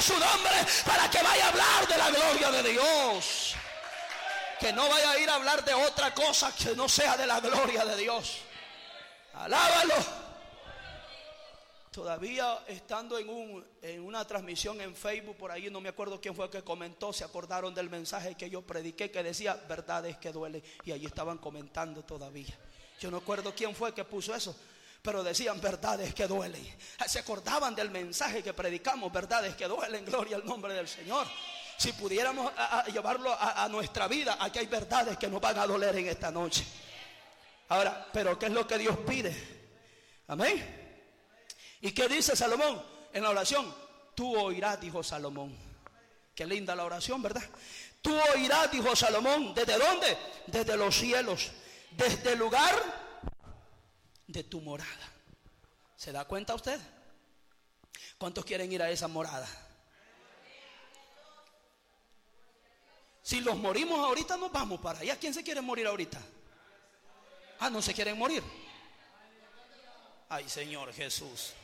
su nombre para que vaya a hablar de la gloria de Dios. Que no vaya a ir a hablar de otra cosa que no sea de la gloria de Dios. Alábalo. Todavía estando en una transmisión en Facebook, por ahí no me acuerdo quién fue que comentó, se acordaron del mensaje que yo prediqué que decía verdades que duelen, y allí estaban comentando todavía. Yo no acuerdo quién fue que puso eso, pero decían verdades que duelen. Se acordaban del mensaje que predicamos, verdades que duelen, gloria al nombre del Señor. Si pudiéramos llevarlo a nuestra vida, aquí hay verdades que nos van a doler en esta noche. Ahora, pero ¿qué es lo que Dios pide? Amén. ¿Y qué dice Salomón en la oración? Tú oirás, dijo Salomón. Qué linda la oración, ¿verdad? Tú oirás, dijo Salomón. ¿Desde dónde? Desde los cielos, desde el lugar de tu morada. ¿Se da cuenta usted? ¿Cuántos quieren ir a esa morada? Si los morimos ahorita, nos vamos para allá. ¿Quién se quiere morir ahorita? Ah, ¿no se quieren morir? Ay, Señor Jesús.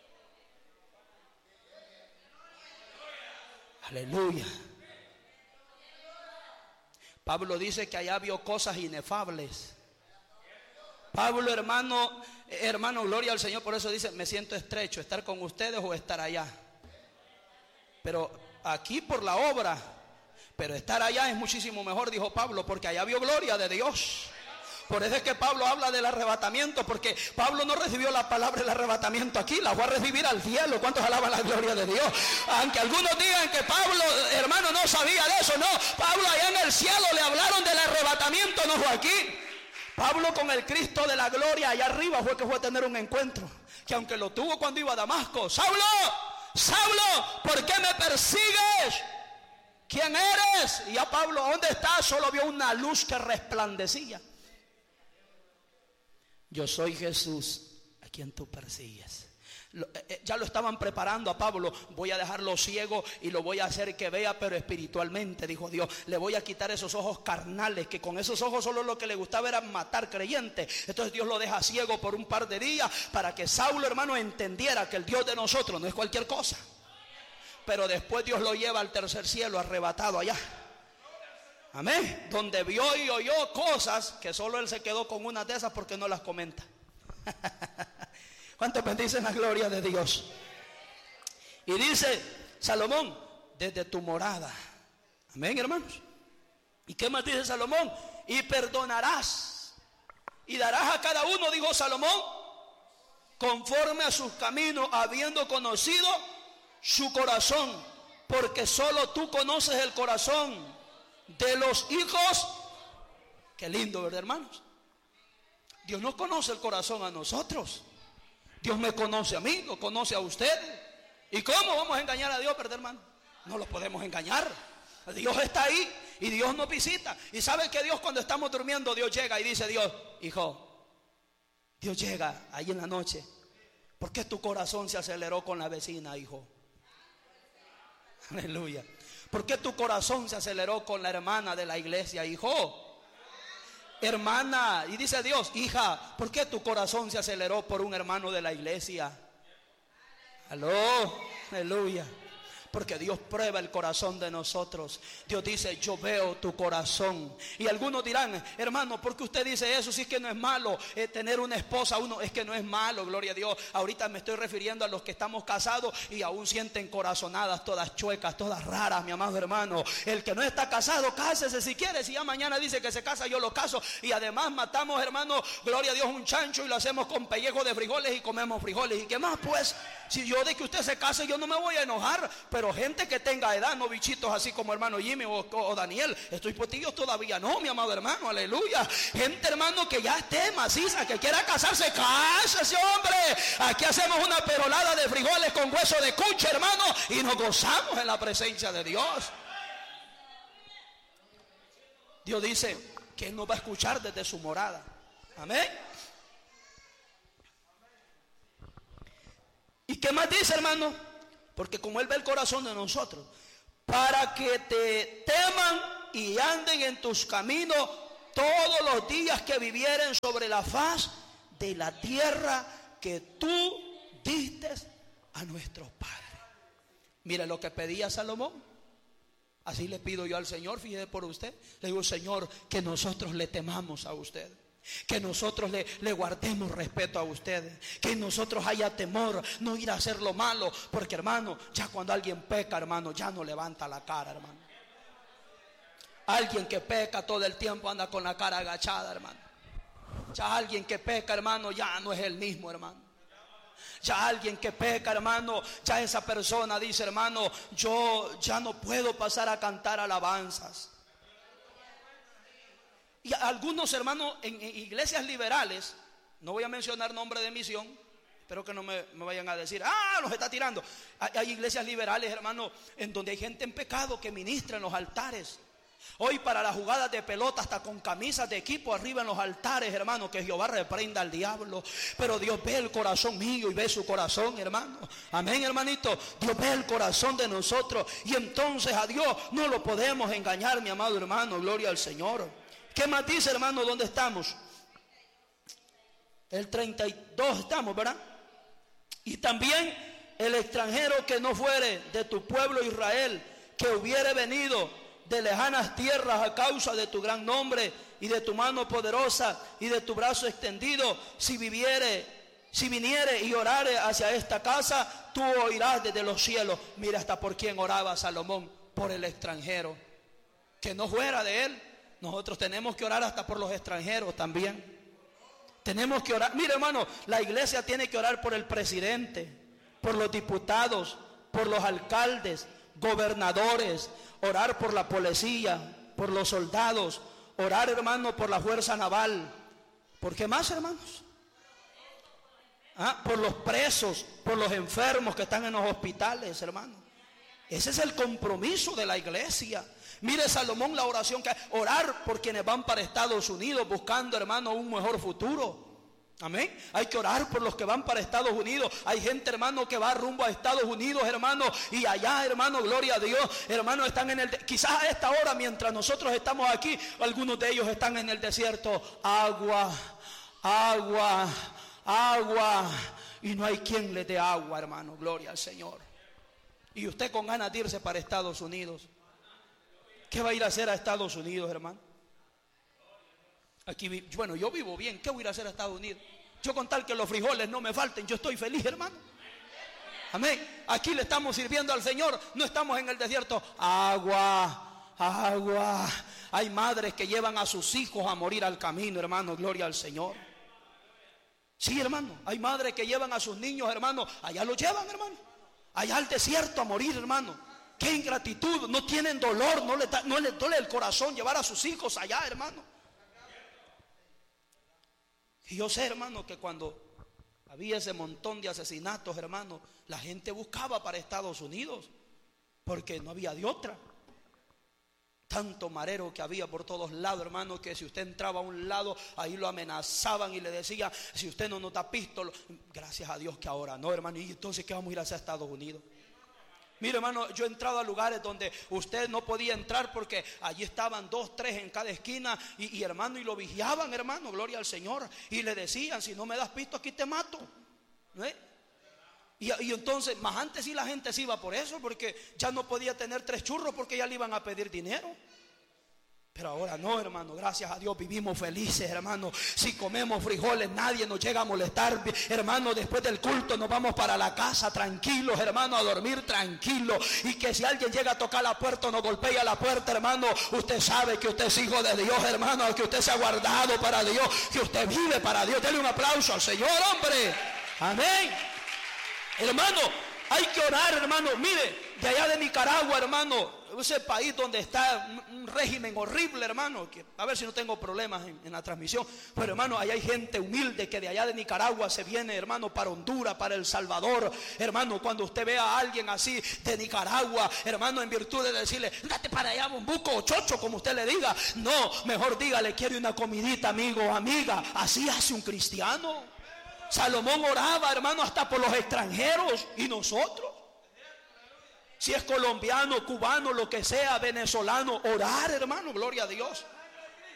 Aleluya. Pablo dice que allá vio cosas inefables. Pablo, hermano, gloria al Señor, por eso dice, me siento estrecho, estar con ustedes o estar allá. Pero aquí por la obra, pero estar allá es muchísimo mejor, dijo Pablo, porque allá vio gloria de Dios. Por eso es que Pablo habla del arrebatamiento, porque Pablo no recibió la palabra del arrebatamiento aquí, la fue a recibir al cielo. ¿Cuántos alaban la gloria de Dios? Aunque algunos digan que Pablo, hermano, no sabía de eso, no. Pablo allá en el cielo le hablaron del arrebatamiento, no fue aquí. Pablo con el Cristo de la gloria allá arriba fue que fue a tener un encuentro, que aunque lo tuvo cuando iba a Damasco. Saulo, Saulo, ¿por qué me persigues? ¿Quién eres? Y ya Pablo, ¿dónde estás? Solo vio una luz que resplandecía. Yo soy Jesús a quien tú persigues. Ya lo estaban preparando a Pablo. Voy a dejarlo ciego y lo voy a hacer que vea, pero espiritualmente, dijo Dios. Le voy a quitar esos ojos carnales, que con esos ojos solo lo que le gustaba era matar creyentes. Entonces Dios lo deja ciego por un par de días para que Saulo, hermano, entendiera que el Dios de nosotros no es cualquier cosa. Pero después Dios lo lleva al tercer cielo, arrebatado allá. Amén. Donde vio y oyó cosas que solo él se quedó con una de esas porque no las comenta. ¿Cuántos bendicen la gloria de Dios? Y dice Salomón, desde tu morada. Amén, hermanos. ¿Y qué más dice Salomón? Y perdonarás y darás a cada uno, dijo Salomón, conforme a sus caminos, habiendo conocido su corazón, porque solo tú conoces el corazón de los hijos. Qué lindo, ¿verdad, hermanos? Dios no conoce el corazón a nosotros. Dios me conoce a mí, lo conoce a usted. ¿Y cómo vamos a engañar a Dios, verdad, hermano? No lo podemos engañar. Dios está ahí y Dios nos visita. Y sabe que Dios, cuando estamos durmiendo, Dios llega y dice: Dios, hijo, Dios llega ahí en la noche. ¿Por qué tu corazón se aceleró con la vecina, hijo? Aleluya. ¿Por qué tu corazón se aceleró con la hermana de la iglesia, hijo? Hermana, y dice Dios: hija, ¿por qué tu corazón se aceleró por un hermano de la iglesia? Aló, aleluya. Porque Dios prueba el corazón de nosotros. Dios dice: yo veo tu corazón. Y algunos dirán: hermano, ¿por qué usted dice eso? Si es que no es malo tener una esposa. Uno, es que no es malo, gloria a Dios. Ahorita me estoy refiriendo a los que estamos casados y aún sienten corazonadas todas chuecas, todas raras, mi amado hermano. El que no está casado, cásese si quiere. Si ya mañana dice que se casa, yo lo caso. Y además matamos, hermano, gloria a Dios, un chancho y lo hacemos con pellejo de frijoles y comemos frijoles. ¿Y qué más, pues? Si yo de que usted se case, yo no me voy a enojar. Pero gente que tenga edad, no bichitos así como hermano Jimmy o Daniel. Estoy potillos todavía no, mi amado hermano, aleluya. Gente, hermano, que ya esté maciza, que quiera casarse, cásese, hombre. Aquí hacemos una perolada de frijoles con hueso de cucha, hermano, y nos gozamos en la presencia de Dios. Dios dice que Él nos va a escuchar desde su morada. Amén. ¿Y qué más dice, hermano? Porque como Él ve el corazón de nosotros, para que te teman y anden en tus caminos todos los días que vivieren sobre la faz de la tierra que tú diste a nuestros padres. Mire lo que pedía Salomón. Así le pido yo al Señor, fíjese por usted. Le digo, Señor, que nosotros le temamos a usted, que nosotros le guardemos respeto a usted, que en nosotros haya temor, no ir a hacer lo malo. Porque hermano, ya cuando alguien peca, hermano, ya no levanta la cara, hermano. Alguien que peca todo el tiempo anda con la cara agachada, hermano. Ya alguien que peca, hermano, ya no es el mismo, hermano. Ya alguien que peca, hermano, ya esa persona dice, hermano, yo ya no puedo pasar a cantar alabanzas. Y algunos hermanos en iglesias liberales, no voy a mencionar nombre de misión, espero que no me vayan a decir, nos está tirando. Hay iglesias liberales, hermano, en donde hay gente en pecado que ministra en los altares. Hoy para las jugadas de pelota, hasta con camisas de equipo arriba en los altares, hermano, que Jehová reprenda al diablo. Pero Dios ve el corazón mío y ve su corazón, hermano. Amén, hermanito. Dios ve el corazón de nosotros, y entonces a Dios no lo podemos engañar, mi amado hermano. Gloria al Señor. ¿Qué más dice, hermano? ¿Dónde estamos? El 32 estamos, ¿verdad? Y también el extranjero que no fuere de tu pueblo Israel, que hubiere venido de lejanas tierras a causa de tu gran nombre y de tu mano poderosa y de tu brazo extendido, si viniere y orare hacia esta casa, tú oirás desde los cielos. Mira hasta por quién oraba Salomón, por el extranjero que no fuera de él. Nosotros tenemos que orar hasta por los extranjeros también. Tenemos que orar. Mira, hermano, la iglesia tiene que orar por el presidente, por los diputados, por los alcaldes, gobernadores, orar por la policía, por los soldados, orar, hermano, por la fuerza naval. ¿Por qué más, hermanos? Por los presos, por los enfermos que están en los hospitales, hermano. Ese es el compromiso de la iglesia. Mire Salomón, la oración que orar por quienes van para Estados Unidos buscando, hermano, un mejor futuro. Amén. Hay que orar por los que van para Estados Unidos. Hay gente, hermano, que va rumbo a Estados Unidos, hermano, y allá, hermano, gloria a Dios, hermano, están en el quizás a esta hora, mientras nosotros estamos aquí, algunos de ellos están en el desierto. Agua, agua, agua, y no hay quien les dé agua, hermano, gloria al Señor. Y usted con ganas de irse para Estados Unidos. ¿Qué va a ir a hacer a Estados Unidos, hermano? Aquí, bueno, yo vivo bien. ¿Qué voy a ir a hacer a Estados Unidos? Yo con tal que los frijoles no me falten, yo estoy feliz, hermano. Amén. Aquí le estamos sirviendo al Señor. No estamos en el desierto. Agua, agua. Hay madres que llevan a sus hijos a morir al camino, hermano. Gloria al Señor. Sí, hermano. Hay madres que llevan a sus niños, hermano. Allá los llevan, hermano. Allá al desierto a morir, hermano. Qué ingratitud. No tienen dolor. No les duele el corazón llevar a sus hijos allá, hermano. Y yo sé, hermano, que cuando había ese montón de asesinatos, hermano, la gente buscaba para Estados Unidos, porque no había de otra. Tanto marero que había por todos lados, hermano, que si usted entraba a un lado, ahí lo amenazaban y le decía, si usted no nota pistola. Gracias a Dios que ahora no, hermano. ¿Y entonces qué vamos a ir a hacer a Estados Unidos? Mire, hermano, yo he entrado a lugares donde usted no podía entrar porque allí estaban 2, 3 en cada esquina y hermano, y lo vigiaban, hermano, gloria al Señor, y le decían, si no me das pisto aquí te mato. ¿No es? Y entonces, más antes sí la gente se iba por eso, porque ya no podía tener 3 churros porque ya le iban a pedir dinero. Pero ahora no, hermano, gracias a Dios vivimos felices, hermano. Si comemos frijoles nadie nos llega a molestar, hermano. Después del culto nos vamos para la casa tranquilos, hermano, a dormir tranquilos. Y que si alguien llega a tocar la puerta o nos golpea la puerta, hermano, usted sabe que usted es hijo de Dios, hermano, que usted se ha guardado para Dios, que usted vive para Dios. Dele un aplauso al Señor, hombre. Amén. Hermano, hay que orar, hermano. Mire, de allá de Nicaragua, hermano, ese país donde está un régimen horrible, hermano, que a ver si no tengo problemas en la transmisión, pero hermano, allá hay gente humilde que de allá de Nicaragua se viene, hermano, para Honduras, para El Salvador. Hermano, cuando usted vea a alguien así de Nicaragua, hermano, en virtud de decirle, date para allá, bombuco o chocho, como usted le diga, no, mejor dígale, quiere una comidita, amigo o amiga. Así hace un cristiano. Salomón oraba, hermano, hasta por los extranjeros. Y nosotros, si es colombiano, cubano, lo que sea, venezolano, orar, hermano, gloria a Dios.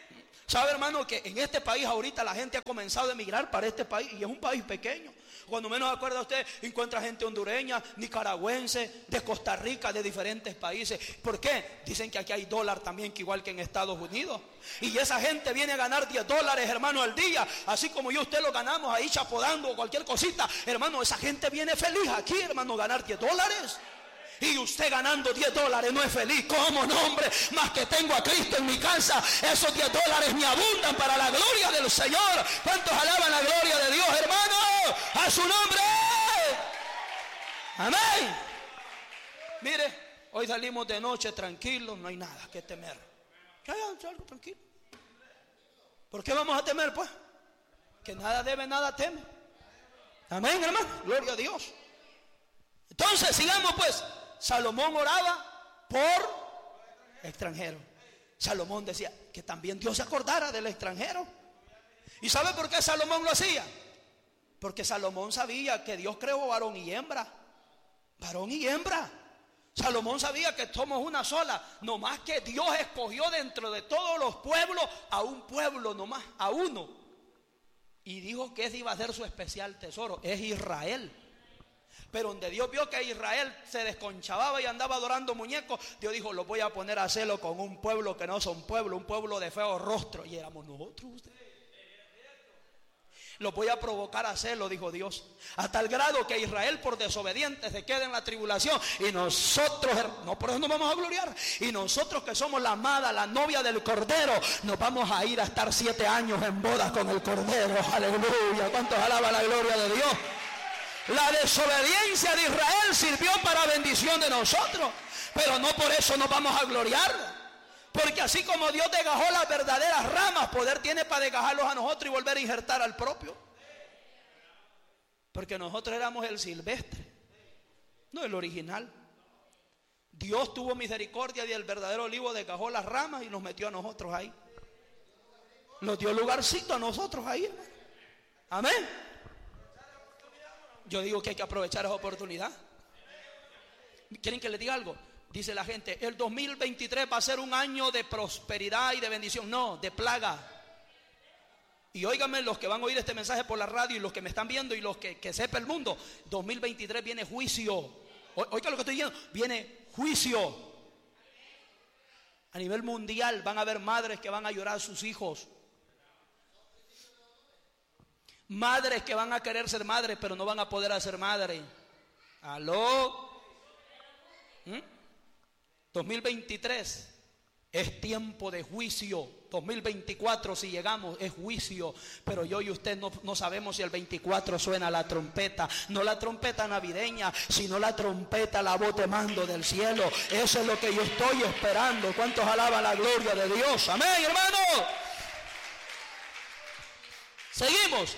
¿Sabe, hermano, que en este país ahorita la gente ha comenzado a emigrar para este país? Y es un país pequeño. Cuando menos acuerda usted, encuentra gente hondureña, nicaragüense, de Costa Rica, de diferentes países. ¿Por qué? Dicen que aquí hay dólar también, que igual que en Estados Unidos. Y esa gente viene a ganar $10, hermano, al día. Así como yo y usted lo ganamos ahí chapodando o cualquier cosita. Hermano, esa gente viene feliz aquí, hermano, ganar $10. Y usted ganando $10 no es feliz. ¿Cómo no, hombre? Más que tengo a Cristo en mi casa, esos $10 me abundan para la gloria del Señor. ¿Cuántos alaban la gloria de Dios, hermano? A su nombre. Amén. Mire, hoy salimos de noche tranquilos, no hay nada que temer. Algo tranquilo. ¿Por qué vamos a temer, pues? Que nada debe, nada teme. Amén, hermano. Gloria a Dios. Entonces, sigamos pues. Salomón oraba por extranjero. Salomón decía que también Dios se acordara del extranjero. ¿Y sabe por qué Salomón lo hacía? Porque Salomón sabía que Dios creó varón y hembra. Varón y hembra. Salomón sabía que somos una sola. No más que Dios escogió dentro de todos los pueblos a un pueblo nomás, a uno. Y dijo que ese iba a ser su especial tesoro. Es Israel. Pero donde Dios vio que Israel se desconchababa y andaba adorando muñecos, Dios dijo, lo voy a poner a hacerlo con un pueblo que no son pueblo, un pueblo de feo rostro. Y éramos nosotros, ustedes. Lo voy a provocar a hacerlo, dijo Dios. Hasta el grado que Israel por desobediente se quede en la tribulación. Y nosotros, no, por eso nos vamos a gloriar. Y nosotros que somos la amada, la novia del Cordero, nos vamos a ir a estar 7 años en bodas con el Cordero. Aleluya. ¿Cuántos alaban la gloria de Dios? La desobediencia de Israel sirvió para bendición de nosotros, pero no por eso nos vamos a gloriar, porque así como Dios desgajó las verdaderas ramas, poder tiene para desgajarlos a nosotros y volver a injertar al propio, porque nosotros éramos el silvestre, no el original. Dios tuvo misericordia del verdadero olivo, desgajó las ramas y nos metió a nosotros ahí, nos dio lugarcito a nosotros ahí, hermano. Amén. Yo digo que hay que aprovechar esa oportunidad. ¿Quieren que les diga algo? Dice la gente, el 2023 va a ser un año de prosperidad y de bendición. No, de plaga. Y óigame, los que van a oír este mensaje por la radio y los que me están viendo y los que sepa el mundo, 2023 viene juicio. Oiga lo que estoy diciendo, viene juicio. A nivel mundial van a haber madres que van a llorar a sus hijos. Madres que van a querer ser madres, pero no van a poder ser madre. ¿Aló? 2023 es tiempo de juicio. 2024 si llegamos es juicio. Pero yo y usted no sabemos si el 24 suena la trompeta. No la trompeta navideña, sino la trompeta, la voz de mando del cielo. Eso es lo que yo estoy esperando. ¿Cuántos alaban la gloria de Dios? Amén, hermano. Seguimos.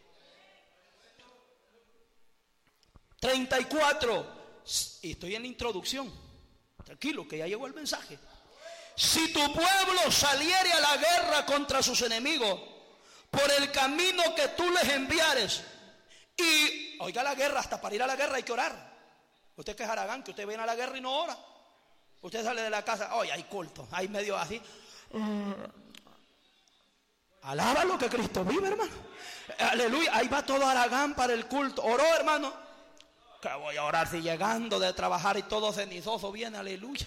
34. Y estoy en la introducción. Tranquilo, que ya llegó el mensaje. Si tu pueblo saliere a la guerra contra sus enemigos, por el camino que tú les enviares, y oiga, la guerra, hasta para ir a la guerra hay que orar. Usted que es Aragán, que usted viene a la guerra y no ora. Usted sale de la casa, oye, hay culto, hay medio así. Alaba lo que Cristo vive, hermano. Aleluya, ahí va todo Aragán para el culto. Oró, hermano. Que voy a orar si llegando de trabajar y todo cenizoso viene, aleluya.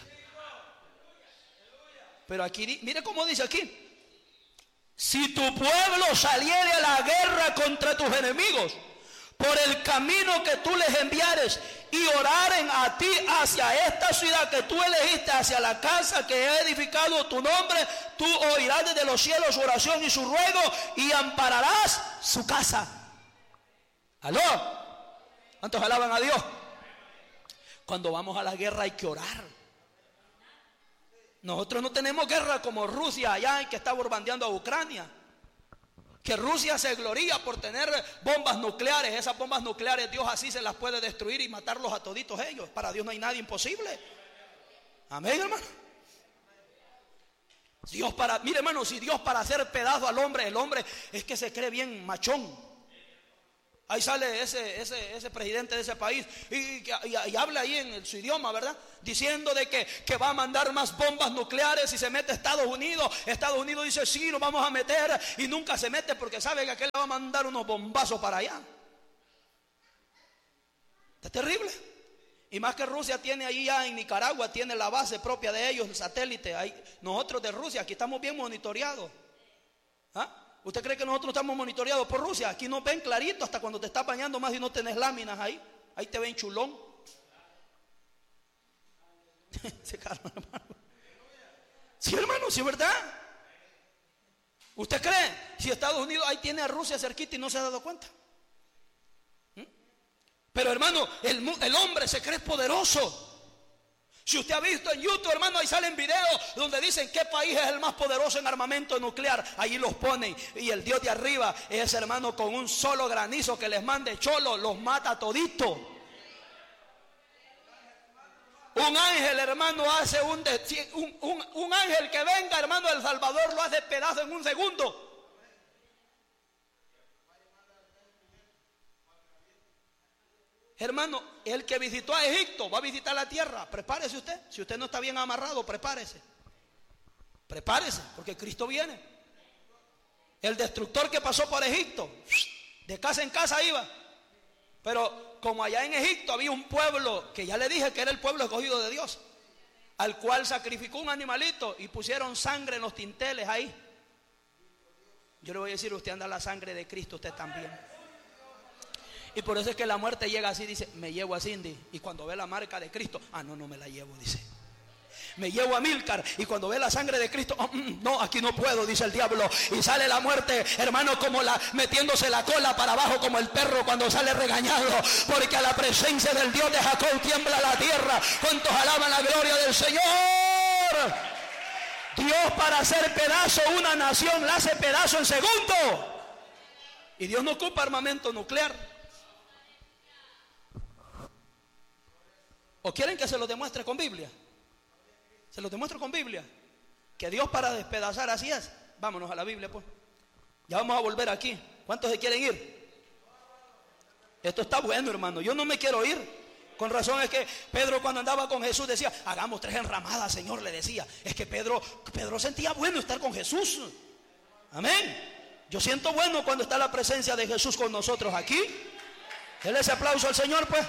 Pero aquí, mire cómo dice aquí. Si tu pueblo saliere a la guerra contra tus enemigos, por el camino que tú les enviares, y oraren a ti hacia esta ciudad que tú elegiste, hacia la casa que he edificado tu nombre, tú oirás desde los cielos su oración y su ruego, y ampararás su casa. ¿Aló? ¿Cuántos alaban a Dios? Cuando vamos a la guerra hay que orar. Nosotros no tenemos guerra como Rusia allá, que está bombardeando a Ucrania. Que Rusia se gloria por tener bombas nucleares. Esas bombas nucleares Dios así se las puede destruir y matarlos a toditos ellos. Para Dios no hay nada imposible. Amén, hermano. Mire, hermano, si Dios para hacer pedazo al hombre, el hombre es que se cree bien machón. Ahí sale ese presidente de ese país y habla ahí en su idioma, ¿verdad? Diciendo de que va a mandar más bombas nucleares y se mete Estados Unidos. Estados Unidos dice, sí, nos vamos a meter, y nunca se mete porque sabe que aquel le va a mandar unos bombazos para allá. Está terrible. Y más que Rusia tiene ahí ya en Nicaragua, tiene la base propia de ellos, el satélite. Ahí, nosotros de Rusia, aquí estamos bien monitoreados. ¿Ah? ¿Usted cree que nosotros estamos monitoreados por Rusia? Aquí nos ven clarito hasta cuando te estás bañando más y no tenés láminas ahí. Ahí te ven chulón. Sí, hermano, sí, ¿verdad? ¿Usted cree? Si Estados Unidos ahí tiene a Rusia cerquita y no se ha dado cuenta. Pero hermano, el hombre se cree poderoso. Si usted ha visto en YouTube, hermano, ahí salen videos donde dicen qué país es el más poderoso en armamento nuclear. Allí los ponen y el Dios de arriba es, hermano, con un solo granizo que les mande cholo, los mata todito. Un ángel, hermano, hace un ángel que venga, hermano, El Salvador lo hace pedazo en un segundo. Hermano, el que visitó a Egipto va a visitar la tierra. Prepárese usted. Si usted no está bien amarrado, prepárese. Prepárese, porque Cristo viene. El destructor que pasó por Egipto, de casa en casa iba. Pero como allá en Egipto había un pueblo, que ya le dije que era el pueblo escogido de Dios, al cual sacrificó un animalito y pusieron sangre en los tinteles ahí. Yo le voy a decir, usted anda la sangre de Cristo, usted también. Y por eso es que la muerte llega así, dice, me llevo a Cindy. Y cuando ve la marca de Cristo, no me la llevo, dice. Me llevo a Milcar. Y cuando ve la sangre de Cristo, no, aquí no puedo, dice el diablo. Y sale la muerte, hermano, como metiéndose la cola para abajo como el perro cuando sale regañado. Porque a la presencia del Dios de Jacob tiembla la tierra. ¿Cuántos alaban la gloria del Señor? Dios, para hacer pedazo una nación, la hace pedazo en segundo. Y Dios no ocupa armamento nuclear. ¿O quieren que se lo demuestre con Biblia? Se lo demuestro con Biblia. Que Dios para despedazar así es. Vámonos a la Biblia, pues. Ya vamos a volver aquí. ¿Cuántos se quieren ir? Esto está bueno, hermano. Yo no me quiero ir. Con razón es que Pedro, cuando andaba con Jesús, decía, hagamos 3 enramadas, Señor, le decía. Es que Pedro sentía bueno estar con Jesús. Amén. Yo siento bueno cuando está la presencia de Jesús con nosotros aquí. Denle ese aplauso al Señor, pues.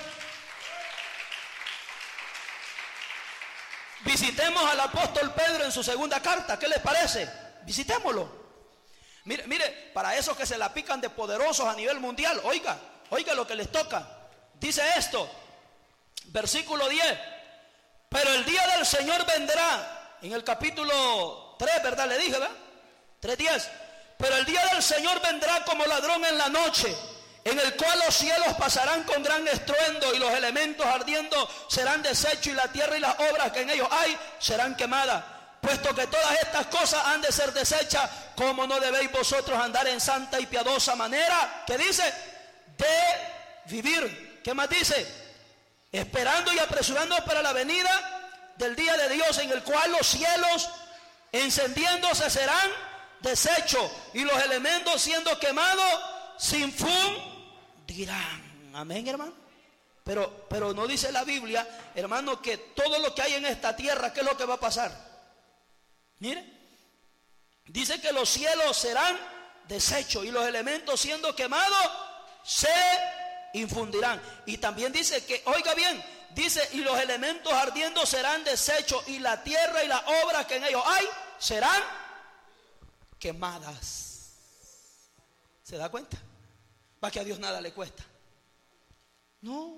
Visitemos al apóstol Pedro en su segunda carta. ¿Qué les parece? Visitémoslo. Mire, para esos que se la pican de poderosos a nivel mundial, oiga lo que les toca. Dice esto, versículo 10. Pero el día del Señor vendrá, en el capítulo 3, ¿verdad? Le dije, ¿verdad? 3:10. Pero el día del Señor vendrá como ladrón en la noche, en el cual los cielos pasarán con gran estruendo y los elementos ardiendo serán deshechos y la tierra y las obras que en ellos hay serán quemadas. Puesto que todas estas cosas han de ser deshechas, ¿cómo no debéis vosotros andar en santa y piadosa manera? ¿Qué dice? De vivir. ¿Qué más dice? Esperando y apresurando para la venida del día de Dios, en el cual los cielos encendiéndose serán deshechos y los elementos siendo quemados sin fundirán. Amén, hermano. Pero no dice la Biblia, hermano, que todo lo que hay en esta tierra, ¿qué es lo que va a pasar? Mire, dice que los cielos serán deshechos y los elementos siendo quemados se infundirán. Y también dice que, oiga bien, dice, y los elementos ardiendo serán deshechos y la tierra y las obras que en ellos hay serán quemadas. ¿Se da cuenta? Va que a Dios nada le cuesta. No,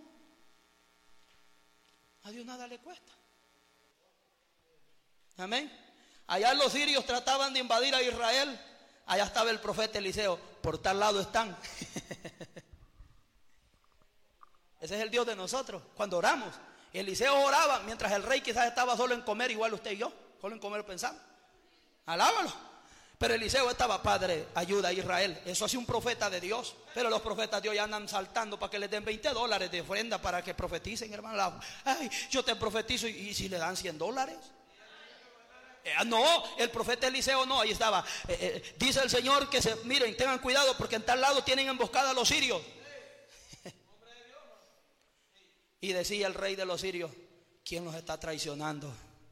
a Dios nada le cuesta. Amén. Allá los sirios trataban de invadir a Israel. Allá estaba el profeta Eliseo. Por tal lado están. Ese es el Dios de nosotros. Cuando oramos, Eliseo oraba mientras el rey quizás estaba solo en comer, igual usted y yo, solo en comer pensando. Alábalo. Pero Eliseo estaba, Padre, ayuda a Israel. Eso hace un profeta de Dios. Pero los profetas de hoy andan saltando para que les den $20 de ofrenda para que profeticen, hermano. Ay, yo te profetizo y si le dan $100. No, el profeta Eliseo no, ahí estaba. Dice el Señor que miren, tengan cuidado porque en tal lado tienen emboscada a los sirios. Y decía el rey de los sirios: ¿quién nos está traicionando?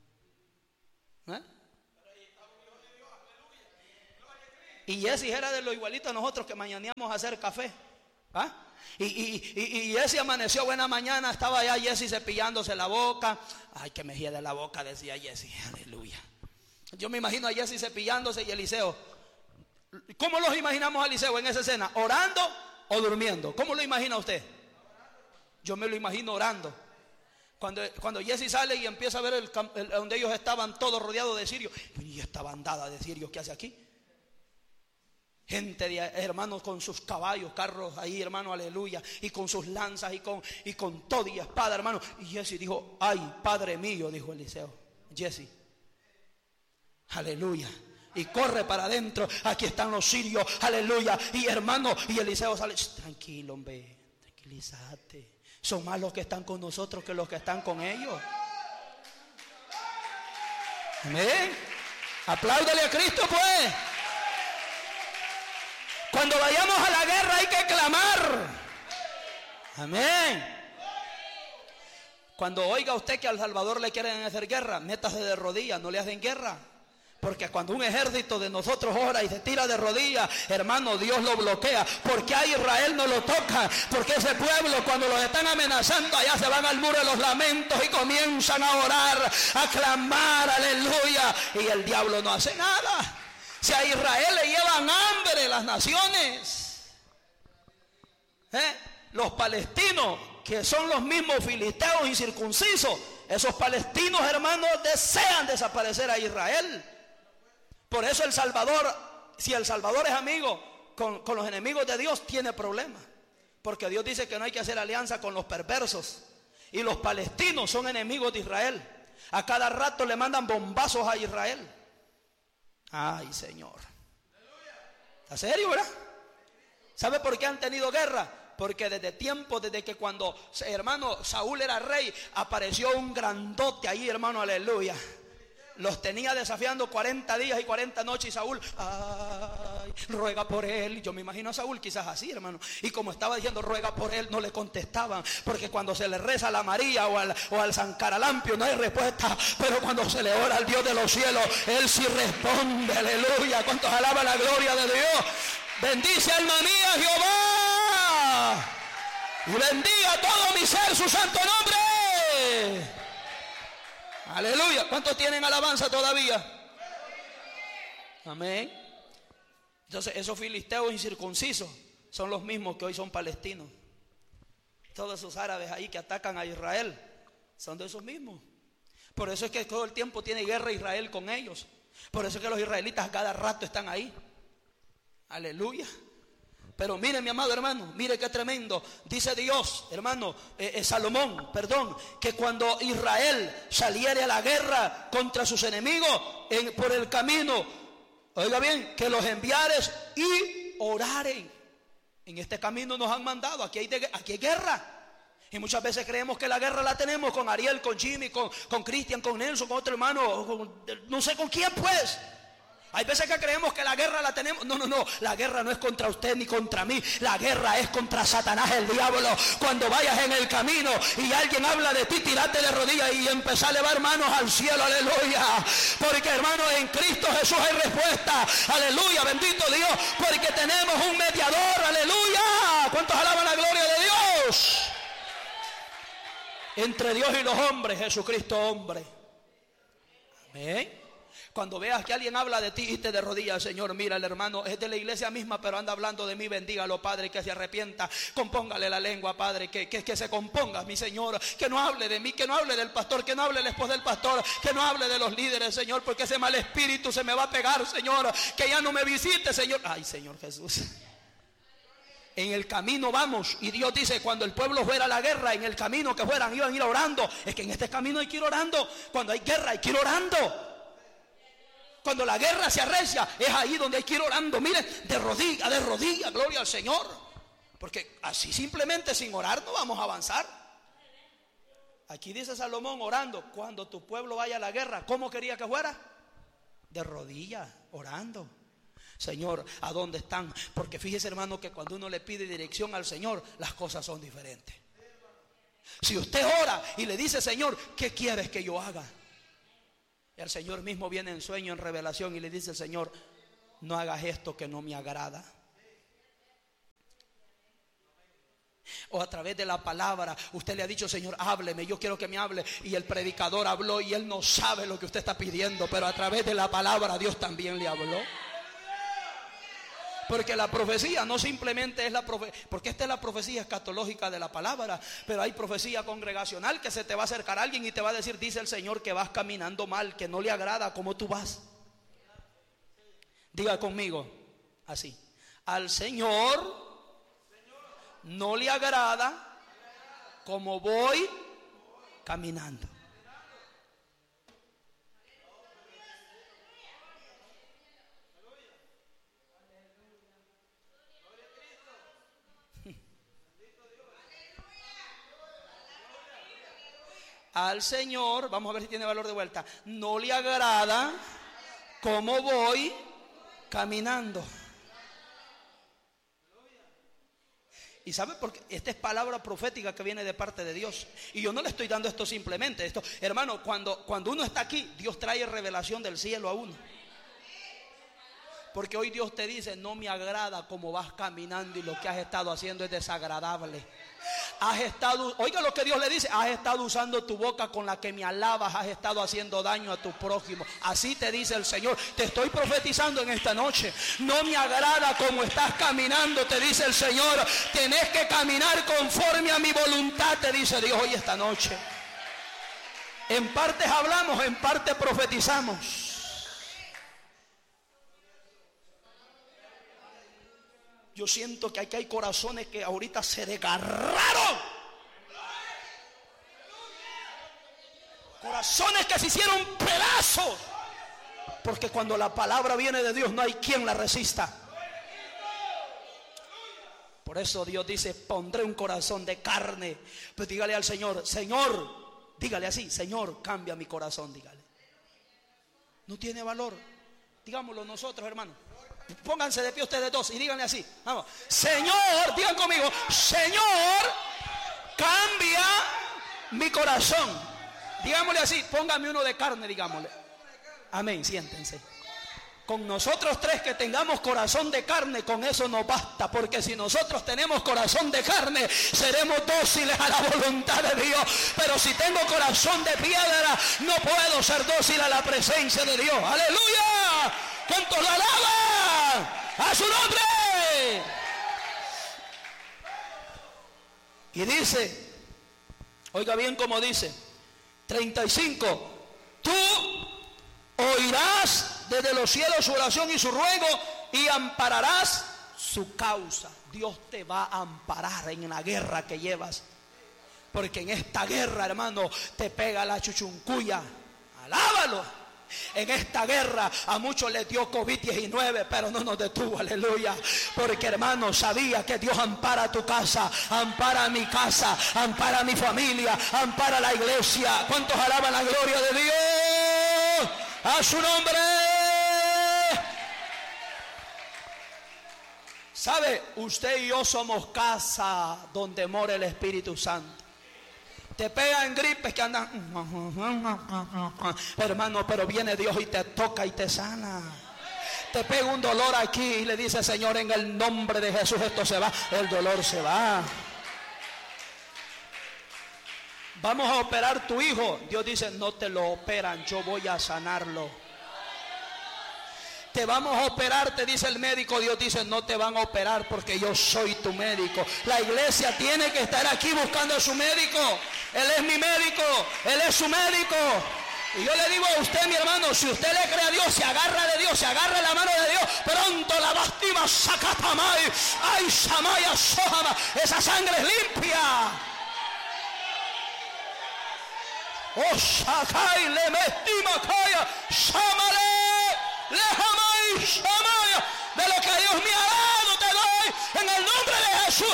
Y Jesse era de lo igualito a nosotros, que mañaneamos a hacer café. Y Jesse amaneció buena mañana, estaba allá Jesse cepillándose la boca. Ay, que me hiede la boca, decía Jesse. Aleluya. Yo me imagino a Jesse cepillándose y Eliseo. ¿Cómo los imaginamos a Eliseo en esa escena? ¿Orando o durmiendo? ¿Cómo lo imagina usted? Yo me lo imagino orando. Cuando Jesse sale y empieza a ver donde ellos estaban todos rodeados de sirios. ¿Y esta bandada de sirios qué hace aquí? Gente de hermanos con sus caballos, carros ahí, hermano, aleluya, y con sus lanzas y con todo y espada, hermano. Y Jesse dijo: ay, Padre mío, dijo Eliseo. Jesse, aleluya, y corre para adentro. Aquí están los sirios, aleluya. Y hermano, y Eliseo sale: tranquilo, hombre, tranquilízate. Son más los que están con nosotros que los que están con ellos. Amén. Apláudale a Cristo, pues. Cuando vayamos a la guerra hay que clamar. Amén. Cuando oiga usted que al Salvador le quieren hacer guerra, métase de rodillas, no le hacen guerra. Porque cuando un ejército de nosotros ora y se tira de rodillas, hermano, Dios lo bloquea. Porque a Israel no lo toca. Porque ese pueblo, cuando los están amenazando, allá se van al muro de los lamentos y comienzan a orar, a clamar, aleluya. Y el diablo no hace nada. Si a Israel le llevan hambre las naciones, los palestinos, que son los mismos filisteos incircuncisos, esos palestinos, hermanos, desean desaparecer a Israel. Por eso el Salvador, si el Salvador es amigo con los enemigos de Dios, tiene problemas. Porque Dios dice que no hay que hacer alianza con los perversos. Y los palestinos son enemigos de Israel. A cada rato le mandan bombazos a Israel. Ay, Señor. ¿Está serio, verdad? ¿Sabe por qué han tenido guerra? Porque desde que cuando, hermano, Saúl era rey, apareció un grandote ahí, hermano, aleluya. Los tenía desafiando 40 días y 40 noches. Y Saúl, ay, ruega por él. Yo me imagino a Saúl quizás así, hermano. Y como estaba diciendo ruega por él, no le contestaban. Porque cuando se le reza a la María o al San Caralampio no hay respuesta. Pero cuando se le ora al Dios de los cielos, él sí responde, aleluya. ¿Cuántos alaban la gloria de Dios? Bendice, alma mía, Jehová, y bendiga todo mi ser su santo nombre. Aleluya. ¿Cuántos tienen alabanza todavía? Amén. Entonces esos filisteos incircuncisos son los mismos que hoy son palestinos. Todos esos árabes ahí que atacan a Israel son de esos mismos. Por eso es que todo el tiempo tiene guerra Israel con ellos. Por eso es que los israelitas cada rato están ahí. Aleluya. Pero mire, mi amado hermano, mire qué tremendo. Dice Dios, hermano, Salomón, perdón, que cuando Israel saliere a la guerra contra sus enemigos, por el camino, oiga bien, que los enviares y oraren. En este camino nos han mandado, aquí hay guerra. Y muchas veces creemos que la guerra la tenemos con Ariel, con Jimmy, con Cristian, con Nelson, con otro hermano, no sé con quién pues. Hay veces que creemos que la guerra la tenemos. No, la guerra no es contra usted ni contra mí. La guerra es contra Satanás, el diablo. Cuando vayas en el camino y alguien habla de ti, tirate de rodillas y empezá a elevar manos al cielo, aleluya. Porque, hermano, en Cristo Jesús hay respuesta, aleluya, bendito Dios. Porque tenemos un mediador, aleluya. ¿Cuántos alaban la gloria de Dios? Entre Dios y los hombres, Jesucristo hombre. Amén. Cuando veas que alguien habla de ti y te de rodillas, Señor, mira, el hermano es de la iglesia misma, pero anda hablando de mí, bendígalo, Padre, que se arrepienta, compóngale la lengua, Padre, que se componga, mi Señor, que no hable de mí, que no hable del pastor, que no hable del esposo del pastor, que no hable de los líderes, Señor, porque ese mal espíritu se me va a pegar, Señor, que ya no me visite, Señor. Ay, Señor Jesús. En el camino vamos, y Dios dice, cuando el pueblo fuera a la guerra, en el camino que fueran, iban a ir orando. Es que en este camino hay que ir orando. Cuando hay guerra hay que ir orando. Cuando la guerra se arrecia, es ahí donde hay que ir orando. Mire, de rodilla, gloria al Señor. Porque así simplemente sin orar no vamos a avanzar. Aquí dice Salomón orando. Cuando tu pueblo vaya a la guerra, ¿cómo quería que fuera? De rodillas, orando. Señor, ¿a dónde están? Porque fíjese, hermano, que cuando uno le pide dirección al Señor, las cosas son diferentes. Si usted ora y le dice, Señor, ¿qué quieres que yo haga? Y el Señor mismo viene en sueño, en revelación, y le dice, Señor, no hagas esto que no me agrada. O a través de la palabra usted le ha dicho, Señor, hábleme, yo quiero que me hable. Y el predicador habló y él no sabe lo que usted está pidiendo, pero a través de la palabra Dios también le habló. Porque la profecía no simplemente es la profecía, porque esta es la profecía escatológica de la palabra, pero hay profecía congregacional que se te va a acercar a alguien y te va a decir, dice el Señor que vas caminando mal, que no le agrada cómo tú vas. Diga conmigo así: al Señor no le agrada cómo voy caminando. Al Señor, vamos a ver si tiene valor de vuelta, no le agrada cómo voy caminando. Y ¿sabe por qué? Esta es palabra profética que viene de parte de Dios. Y yo no le estoy dando esto simplemente. Esto, hermano, cuando uno está aquí, Dios trae revelación del cielo a uno. Porque hoy Dios te dice, no me agrada cómo vas caminando y lo que has estado haciendo es desagradable. Has estado, oiga lo que Dios le dice, has estado usando tu boca con la que me alabas, has estado haciendo daño a tu prójimo. Así te dice el Señor. Te estoy profetizando en esta noche. No me agrada cómo estás caminando, te dice el Señor. Tenés que caminar conforme a mi voluntad, te dice Dios hoy esta noche. En partes hablamos, en parte profetizamos. Yo siento que aquí hay corazones que ahorita se desgarraron. Corazones que se hicieron pedazos. Porque cuando la palabra viene de Dios no hay quien la resista. Por eso Dios dice, pondré un corazón de carne. Pues dígale al Señor, Señor, dígale así, Señor, cambia mi corazón, dígale. No tiene valor. Digámoslo nosotros, hermano. Pónganse de pie ustedes dos y díganle así, vamos, Señor, digan conmigo, Señor, cambia mi corazón. Digámosle así, póngame uno de carne, digámosle. Amén, siéntense. Con nosotros tres que tengamos corazón de carne, con eso nos basta. Porque si nosotros tenemos corazón de carne, seremos dóciles a la voluntad de Dios. Pero si tengo corazón de piedra, no puedo ser dócil a la presencia de Dios. ¡Aleluya! ¿Cuántos lo alaban? ¡A su nombre! Y dice, oiga bien como dice, 35, tú oirás desde los cielos su oración y su ruego y ampararás su causa. Dios te va a amparar en la guerra que llevas. Porque en esta guerra, hermano, te pega la chuchuncuya. Alábalo. En esta guerra a muchos les dio COVID-19, pero no nos detuvo, aleluya. Porque, hermano, sabía que Dios ampara tu casa, ampara mi casa, ampara mi familia, ampara la iglesia. ¿Cuántos alaban la gloria de Dios? A su nombre. ¿Sabe? Usted y yo somos casa donde mora el Espíritu Santo. Te pegan gripes que andan, hermano, pero viene Dios y te toca y te sana. Te pega un dolor aquí y le dice, Señor, en el nombre de Jesús esto se va. El dolor se va. Vamos a operar tu hijo. Dios dice, no te lo operan, yo voy a sanarlo. Te vamos a operar, te dice el médico. Dios dice, no te van a operar porque yo soy tu médico. La iglesia tiene que estar aquí buscando a su médico. Él es mi médico, Él es su médico. Y yo le digo a usted, mi hermano, si usted le cree a Dios, se agarra de Dios, se agarra la mano de Dios, pronto la bastima sacatamay, ay samaya sohama, esa sangre es limpia. Oh sakai le mestima kaya, samale. De lo que Dios me ha dado te doy en el nombre de Jesús.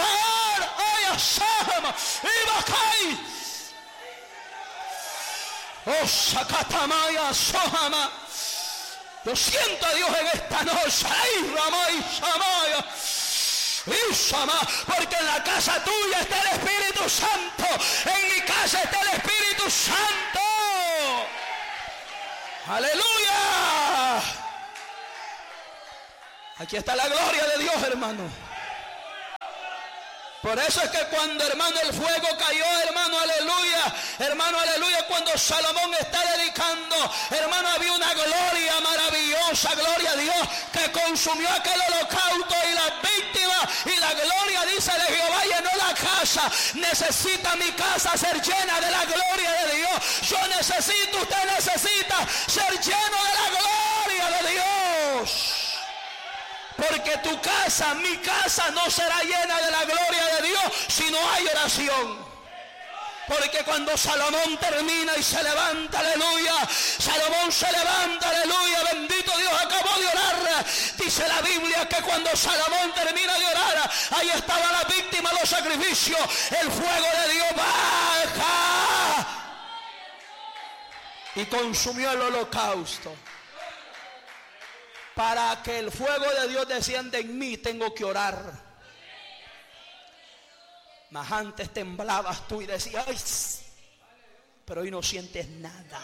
Oh, Sakatamaya Sohama. Yo siento a Dios en esta noche. Ay, Ramay Samaya. Porque en la casa tuya está el Espíritu Santo. En mi casa está el Espíritu Santo. Aleluya. Aquí está la gloria de Dios, hermano. Por eso es que cuando, hermano, el fuego cayó, hermano, aleluya, cuando Salomón está dedicando, hermano, había una gloria maravillosa, gloria a Dios, que consumió aquel holocausto y las víctimas, y la gloria, dice, de Jehová llenó la casa. Necesita mi casa ser llena de la gloria de Dios. Yo necesito, usted necesita ser lleno de la gloria de Dios. Porque tu casa, mi casa, no será llena de la gloria de Dios si no hay oración. Porque cuando Salomón termina y se levanta, aleluya, Salomón se levanta, aleluya, bendito Dios, acabó de orar. Dice la Biblia que cuando Salomón termina de orar, ahí estaba la víctima, los sacrificios. El fuego de Dios baja y consumió el holocausto. Para que el fuego de Dios descienda en mí, tengo que orar. Mas antes temblabas tú y decías, ay, pero hoy no sientes nada.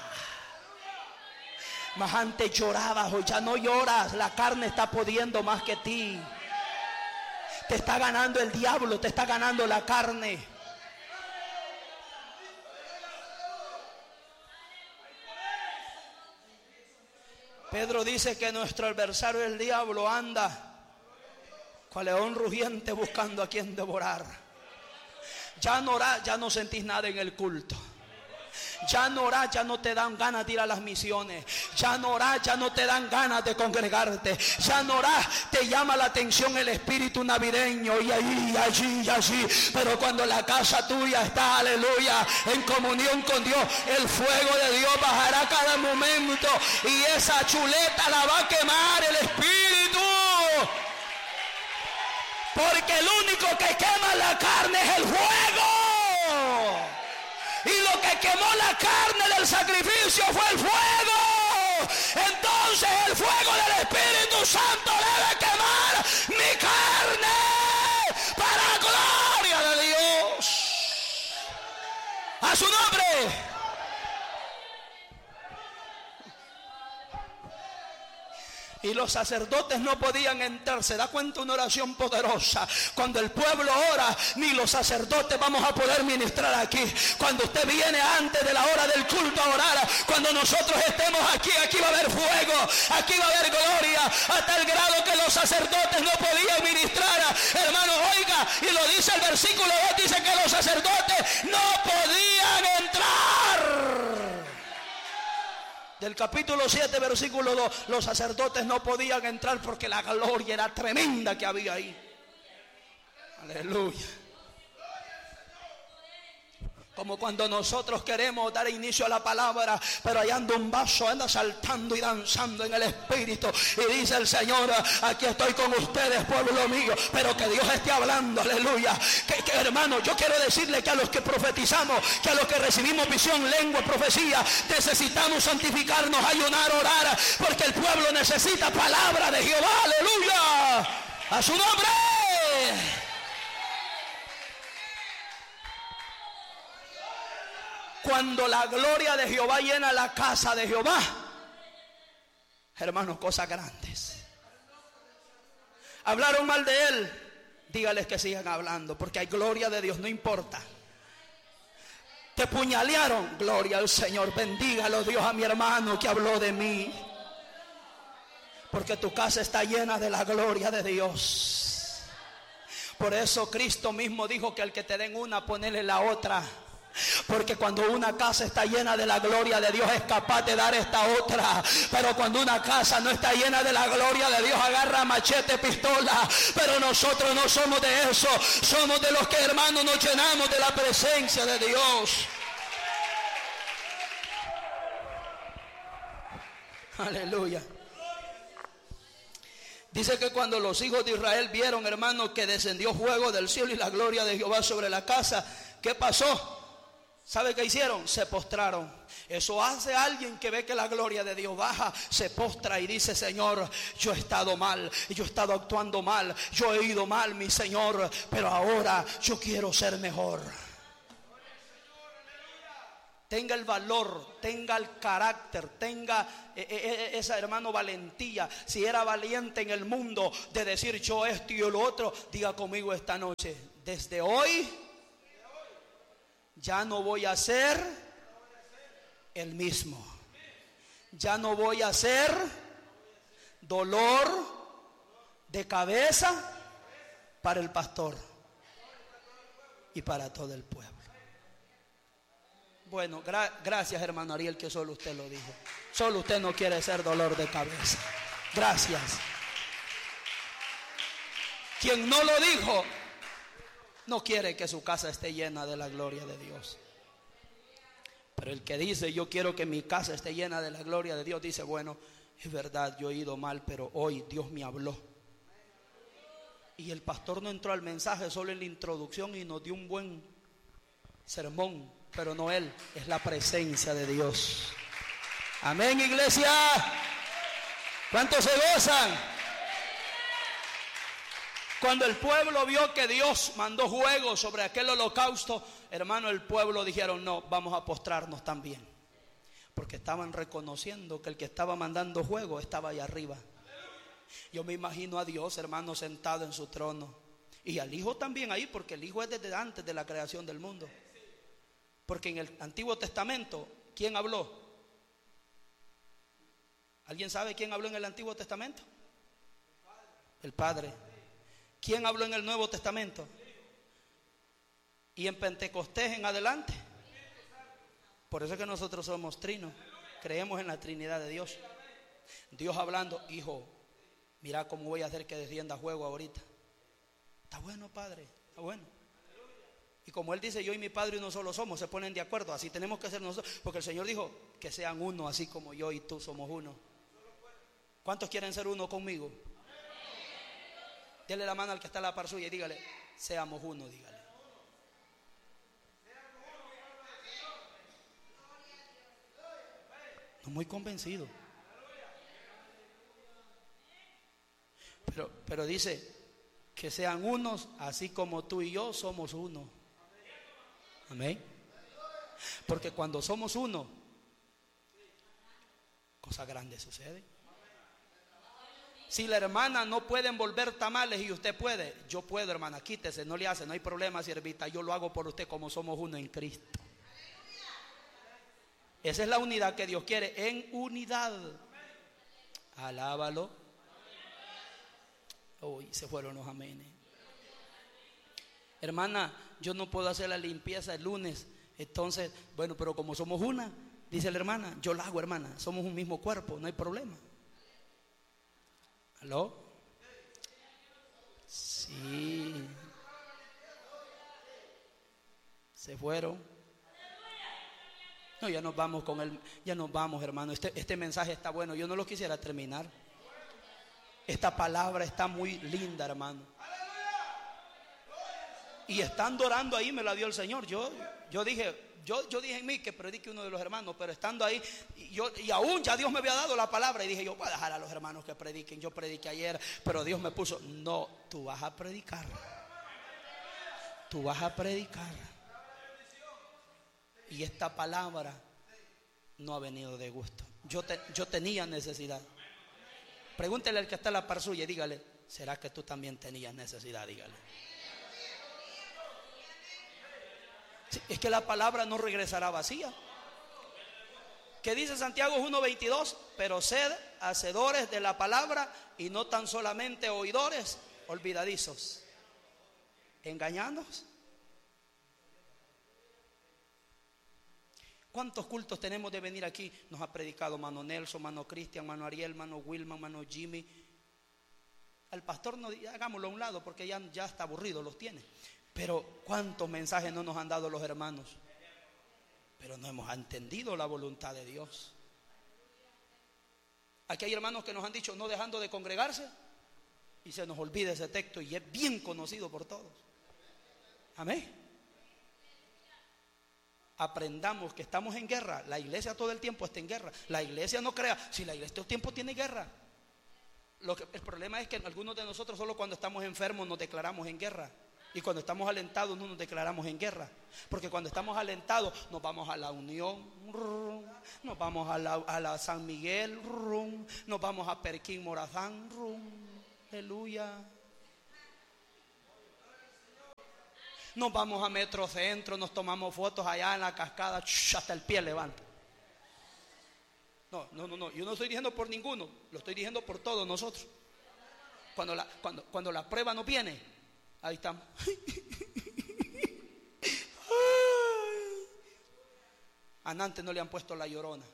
Mas antes llorabas, hoy ya no lloras. La carne está pudiendo más que ti. Te está ganando el diablo, te está ganando la carne. Pedro dice que nuestro adversario, el diablo, anda cual león rugiente buscando a quien devorar. Ya no orás, ya no sentís nada en el culto. Ya no orás, ya no te dan ganas de ir a las misiones. Ya no orás, ya no te dan ganas de congregarte. Ya no orás, te llama la atención el espíritu navideño y allí y allí. Pero cuando la casa tuya está, aleluya, en comunión con Dios, el fuego de Dios bajará cada momento y esa chuleta la va a quemar el espíritu. Porque el único que quema la carne es el fuego. Y lo que quemó la carne del sacrificio fue el fuego. Entonces el fuego del Espíritu Santo debe quemar mi carne para la gloria de Dios. A su nombre. Y los sacerdotes no podían entrar. Se da cuenta, una oración poderosa. Cuando el pueblo ora, ni los sacerdotes vamos a poder ministrar aquí. Cuando usted viene antes de la hora del culto a orar, cuando nosotros estemos aquí, aquí va a haber fuego, aquí va a haber gloria, a tal grado que los sacerdotes no podían ministrar. Hermano, oiga, y lo dice el versículo 2, dice que los sacerdotes no podían entrar. Del capítulo 7, versículo 2, los sacerdotes no podían entrar porque la gloria era tremenda que había ahí. Aleluya. Como cuando nosotros queremos dar inicio a la palabra, pero ahí anda un vaso, anda saltando y danzando en el Espíritu. Y dice el Señor, aquí estoy con ustedes, pueblo mío. Pero que Dios esté hablando, aleluya. Que hermano, yo quiero decirle que a los que profetizamos, que a los que recibimos visión, lengua, profecía, necesitamos santificarnos, ayunar, orar. Porque el pueblo necesita palabra de Jehová, aleluya. A su nombre. Cuando la gloria de Jehová llena la casa de Jehová, hermanos, cosas grandes. Hablaron mal de él, dígales que sigan hablando, porque hay gloria de Dios, no importa. Te puñalearon, gloria al Señor, bendígalo Dios a mi hermano que habló de mí. Porque tu casa está llena de la gloria de Dios. Por eso Cristo mismo dijo que al que te den una, ponele la otra. Porque cuando una casa está llena de la gloria de Dios, es capaz de dar esta otra. Pero cuando una casa no está llena de la gloria de Dios, agarra machete, pistola. Pero nosotros no somos de eso. Somos de los que, hermanos, nos llenamos de la presencia de Dios. Aleluya. Dice que cuando los hijos de Israel vieron, hermanos, que descendió fuego del cielo y la gloria de Jehová sobre la casa, ¿qué pasó? ¿Sabe qué hicieron? Se postraron. Eso hace alguien que ve que la gloria de Dios baja, se postra y dice: Señor, yo he estado mal, yo he estado actuando mal, yo he ido mal, mi Señor, pero ahora yo quiero ser mejor. Tenga el valor, tenga el carácter, tenga esa, hermano, valentía. Si era valiente en el mundo de decir yo esto y yo lo otro, diga conmigo esta noche: desde hoy ya no voy a ser el mismo. Ya no voy a ser dolor de cabeza para el pastor y para todo el pueblo. Bueno, gracias, hermano Ariel, que solo usted lo dijo. Solo usted no quiere ser dolor de cabeza. Gracias. Quien no lo dijo no quiere que su casa esté llena de la gloria de Dios. Pero el que dice: yo quiero que mi casa esté llena de la gloria de Dios, dice: bueno, es verdad, yo he ido mal, pero hoy Dios me habló. Y el pastor no entró al mensaje, solo en la introducción, y nos dio un buen sermón. Pero no él, es la presencia de Dios. Amén, iglesia. ¿Cuántos se gozan? Cuando el pueblo vio que Dios mandó fuego sobre aquel holocausto, hermano, el pueblo dijeron: no, vamos a postrarnos también. Porque estaban reconociendo que el que estaba mandando fuego estaba ahí arriba. Yo me imagino a Dios, hermano, sentado en su trono. Y al Hijo también ahí, porque el Hijo es desde antes de la creación del mundo. Porque en el Antiguo Testamento, ¿quién habló? ¿Alguien sabe quién habló en el Antiguo Testamento? El Padre. ¿Quién habló en el Nuevo Testamento? Y en Pentecostés en adelante. Por eso es que nosotros somos trinos. Creemos en la Trinidad de Dios. Dios hablando: hijo, mira cómo voy a hacer que descienda fuego ahorita. Está bueno, Padre, está bueno. Y como Él dice: yo y mi Padre uno solo somos, se ponen de acuerdo. Así tenemos que ser nosotros, porque el Señor dijo que sean uno, así como yo y tú somos uno. ¿Cuántos quieren ser uno conmigo? Dele la mano al que está a la par suya y dígale: seamos uno, dígale. No muy convencido. Pero dice que sean unos, así como tú y yo somos uno. Amén. Porque cuando somos uno, cosas grandes suceden. Si la hermana no puede envolver tamales y usted puede, yo puedo, hermana, quítese, no le hace, no hay problema, siervita, yo lo hago por usted, como somos uno en Cristo. Esa es la unidad que Dios quiere, en unidad. Alábalo. Uy, se fueron los amenes. Hermana, yo no puedo hacer la limpieza el lunes. Entonces, bueno, pero como somos una, dice la hermana, yo la hago, hermana. Somos un mismo cuerpo, no hay problema. ¿Aló? Sí. Se fueron. No, ya nos vamos con él. Ya nos vamos, hermano. Este mensaje está bueno. Yo no lo quisiera terminar. Esta palabra está muy linda, hermano. Y estando orando ahí me la dio el Señor. Yo dije en mí que predique uno de los hermanos, pero estando ahí, y aún ya Dios me había dado la palabra y dije: yo voy a dejar a los hermanos que prediquen. Yo prediqué ayer, pero Dios me puso: no, tú vas a predicar. Tú vas a predicar. Y esta palabra no ha venido de gusto. Yo tenía necesidad. Pregúntele al que está a la par suya y dígale: ¿será que tú también tenías necesidad? Dígale. Es que la palabra no regresará vacía. ¿Qué dice Santiago 1:22? Pero sed hacedores de la palabra y no tan solamente oidores, olvidadizos, engañándonos. ¿Cuántos cultos tenemos de venir aquí? Nos ha predicado mano Nelson, mano Cristian, mano Ariel, mano Wilman, mano Jimmy. Al pastor no, hagámoslo a un lado porque ya está aburrido, los tiene. Pero ¿cuántos mensajes no nos han dado los hermanos? Pero no hemos entendido la voluntad de Dios. Aquí hay hermanos que nos han dicho no dejando de congregarse, y se nos olvida ese texto y es bien conocido por todos. Amén. aprendamos que estamos en guerra. La iglesia todo el tiempo está en guerra. La iglesia no crea, si la iglesia todo el tiempo tiene guerra. El problema es que algunos de nosotros solo cuando estamos enfermos nos declaramos en guerra. Y cuando estamos alentados no nos declaramos en guerra. Porque cuando estamos alentados nos vamos a la Unión, nos vamos a la San Miguel, nos vamos a Perquín Morazán, aleluya. Nos vamos a Metrocentro, nos tomamos fotos allá en la cascada, hasta el pie levanta. No, yo no estoy diciendo por ninguno, lo estoy diciendo por todos nosotros. Cuando la prueba no viene, ahí estamos. A Nantes no le han puesto la Llorona.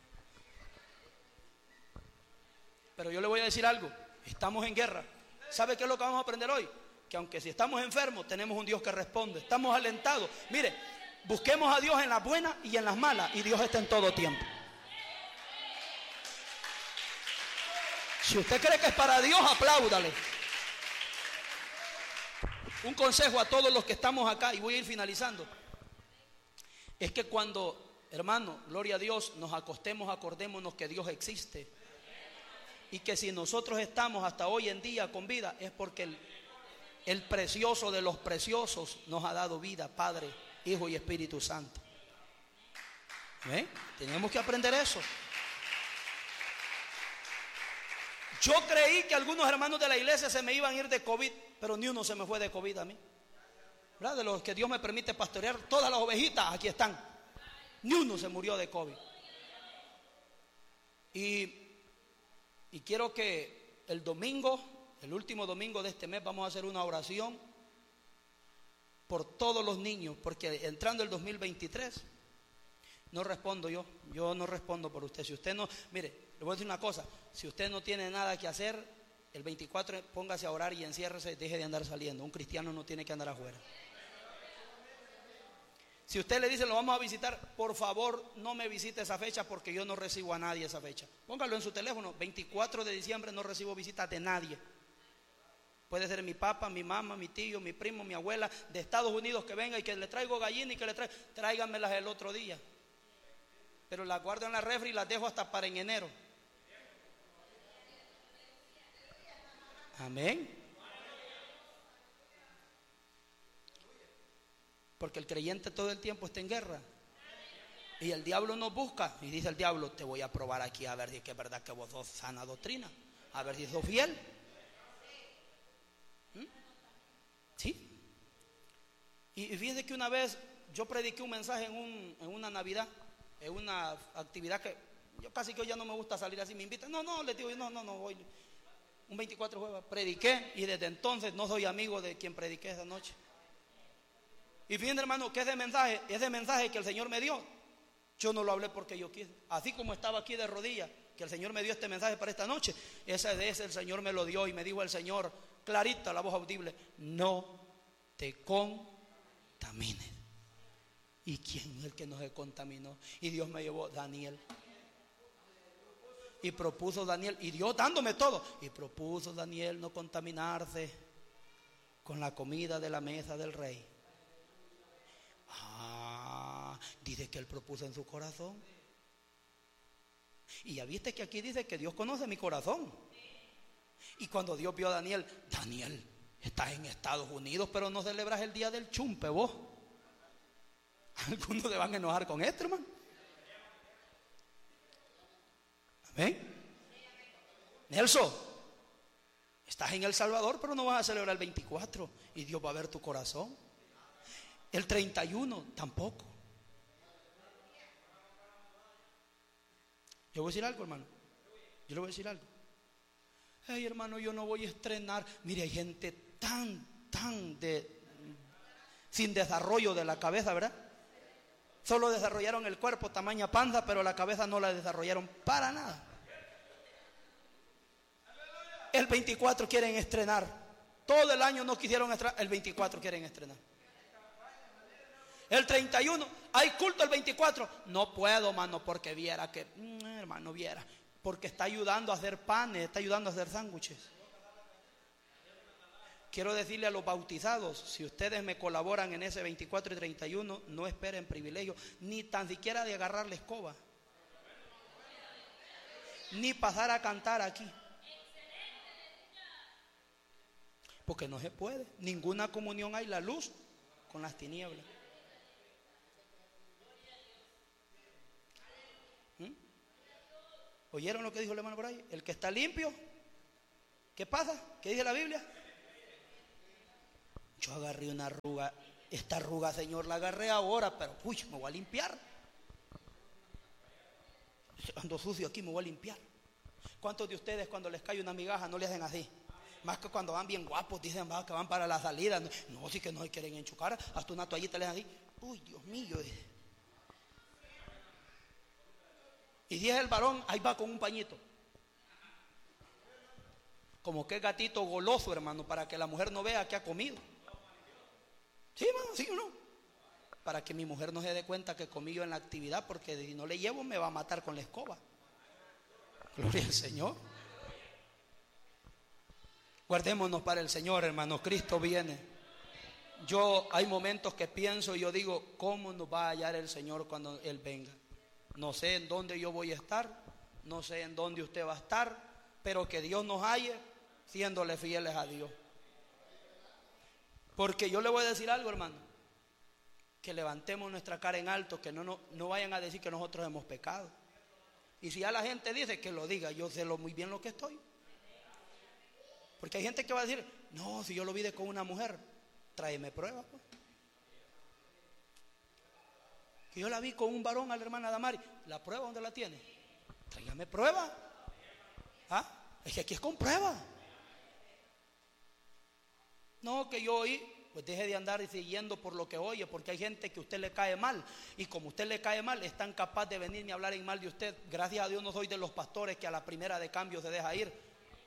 Pero yo le voy a decir algo, estamos en guerra. ¿Sabe qué es lo que vamos a aprender hoy? Que aunque si estamos enfermos, tenemos un Dios que responde. Estamos alentados. Mire, busquemos a Dios en las buenas y en las malas, y Dios está en todo tiempo. Si usted cree que es para Dios, apláudale. Un consejo a todos los que estamos acá, y voy a ir finalizando, es que cuando, hermano, gloria a Dios, nos acostemos, acordémonos que Dios existe. Y que si nosotros estamos hasta hoy en día con vida, es porque el precioso de los preciosos nos ha dado vida, Padre, Hijo y Espíritu Santo. ¿Ven? Tenemos que aprender eso. Yo creí que algunos hermanos de la iglesia se me iban a ir de COVID, pero ni uno se me fue de COVID a mí. ¿Verdad? De los que Dios me permite pastorear, todas las ovejitas aquí están. Ni uno se murió de COVID. Y quiero que el domingo, el último domingo de este mes, vamos a hacer una oración por todos los niños, porque entrando el 2023, no respondo yo no respondo por usted. Si usted no, mire, le voy a decir una cosa, si usted no tiene nada que hacer, el 24 póngase a orar y enciérrese, deje de andar saliendo. Un cristiano no tiene que andar afuera. Si usted le dice lo vamos a visitar, por favor no me visite esa fecha, porque yo no recibo a nadie esa fecha. Póngalo en su teléfono, 24 de diciembre no recibo visitas de nadie. Puede ser mi papá, mi mamá, mi tío, mi primo, mi abuela de Estados Unidos que venga y que le traigo gallina y que le traigo, tráiganmelas el otro día. Pero las guardo en la refri y las dejo hasta para en enero. Amén. Porque el creyente todo el tiempo está en guerra. Y el diablo nos busca. Y dice el diablo, te voy a probar aquí a ver si es verdad que vos sos sana doctrina. A ver si sos fiel. ¿Sí? Y fíjense que una vez yo prediqué un mensaje en una Navidad, en una actividad que yo casi que ya no me gusta salir así. Me invitan. No, les digo, no, voy. Un 24 jueves prediqué y desde entonces no soy amigo de quien prediqué esa noche. Y fíjense, hermano, que ese mensaje que el Señor me dio, yo no lo hablé porque yo quise. Así como estaba aquí de rodillas, que el Señor me dio este mensaje para esta noche, ese el Señor me lo dio y me dijo el Señor, clarita, la voz audible, no te contamines. ¿Y quién es el que nos contaminó? Y Dios me llevó Daniel. Y propuso Daniel, y Dios dándome todo, y propuso Daniel no contaminarse con la comida de la mesa del rey. Dice que él propuso en su corazón. Y ya viste que aquí dice que Dios conoce mi corazón. Y cuando Dios vio a Daniel, estás en Estados Unidos, pero no celebras el día del chumpe vos. Algunos se van a enojar con esto, hermano. Amén. Nelson, estás en El Salvador, pero no vas a celebrar el 24 y Dios va a ver tu corazón. El 31 tampoco. Yo voy a decir algo, hermano. Yo le voy a decir algo. Ay, hermano, yo no voy a estrenar. Mire, hay gente tan sin desarrollo de la cabeza, ¿verdad? Solo desarrollaron el cuerpo, tamaña panza, pero la cabeza no la desarrollaron para nada. El 24 quieren estrenar. Todo el año no quisieron estrenar. El 24 quieren estrenar. El 31, hay culto el 24. No puedo, mano, porque viera que, hermano, viera. Porque está ayudando a hacer panes, está ayudando a hacer sándwiches. quiero decirle a los bautizados, si ustedes me colaboran en ese 24 y 31, no esperen privilegio, ni tan siquiera de agarrar la escoba, ni pasar a cantar aquí, porque no se puede. Ninguna comunión hay, la luz con las tinieblas. ¿Oyeron lo que dijo el hermano por ahí? El que está limpio, ¿qué pasa? ¿Qué dice la Biblia? Yo agarré una arruga, esta arruga, Señor, la agarré ahora, pero uy, me voy a limpiar. Ando sucio aquí, me voy a limpiar. ¿Cuántos de ustedes cuando les cae una migaja no le hacen así? Más que cuando van bien guapos, dicen que van para la salida. No, sí que no se quieren enchucar, hasta una toallita le hacen así. Uy, Dios mío. Y si es el varón, ahí va con un pañito. Como que gatito goloso, hermano, para que la mujer no vea que ha comido. ¿Sí, hermano? ¿Sí o no? Para que mi mujer no se dé cuenta que comí yo en la actividad, porque si no le llevo me va a matar con la escoba. Gloria al Señor. Guardémonos para el Señor, hermano. Cristo viene. Hay momentos que pienso y yo digo, ¿cómo nos va a hallar el Señor cuando Él venga? No sé en dónde yo voy a estar, no sé en dónde usted va a estar, pero que Dios nos halle siéndole fieles a Dios. Porque yo le voy a decir algo, hermano, que levantemos nuestra cara en alto, que no vayan a decir que nosotros hemos pecado. Y si ya la gente dice, que lo diga, yo sé muy bien lo que estoy. Porque hay gente que va a decir, no, si yo lo vi con una mujer, tráeme pruebas, pues. Que yo la vi con un varón a la hermana Damari, ¿la prueba dónde la tiene? Tráigame prueba. ¿Ah? Es que aquí es con prueba. No, que yo oí, pues deje de andar siguiendo por lo que oye, porque hay gente que a usted le cae mal, y como a usted le cae mal, es tan capaz de venirme a hablar en mal de usted. Gracias a Dios no soy de los pastores que a la primera de cambio se deja ir.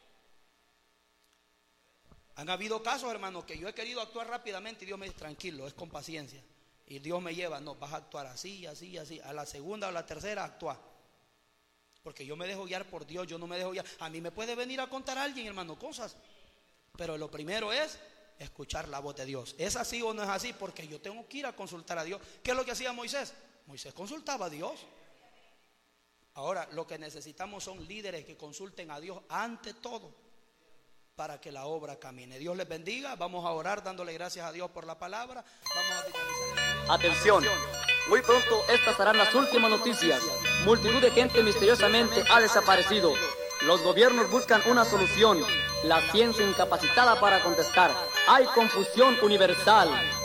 Han habido casos, hermanos, que yo he querido actuar rápidamente y Dios me dice, tranquilo, es con paciencia. Y Dios me lleva, no, vas a actuar así, así, así. A la segunda o la tercera, actúa. Porque yo me dejo guiar por Dios, yo no me dejo guiar. A mí me puede venir a contar a alguien, hermano, cosas. Pero lo primero es escuchar la voz de Dios. ¿Es así o no es así? Porque yo tengo que ir a consultar a Dios. ¿Qué es lo que hacía Moisés? Moisés consultaba a Dios. Ahora, lo que necesitamos son líderes que consulten a Dios ante todo, para que la obra camine. Dios les bendiga. Vamos a orar dándole gracias a Dios por la palabra. Vamos a finalizar. Atención, muy pronto estas serán las últimas noticias. Multitud de gente misteriosamente ha desaparecido. Los gobiernos buscan una solución. La ciencia incapacitada para contestar. Hay confusión universal.